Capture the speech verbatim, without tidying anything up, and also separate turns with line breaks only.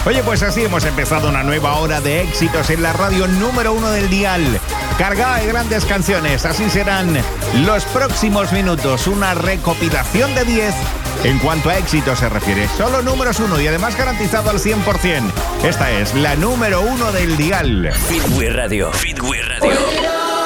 Oye, pues así hemos empezado una nueva hora de éxitos en la radio número uno del dial, cargada de grandes canciones. Así serán los próximos minutos, una recopilación de diez en cuanto a éxitos se refiere. Solo números uno y además garantizado al cien por ciento. Esta es la número uno del dial.
Fitway Radio. Fitway Radio.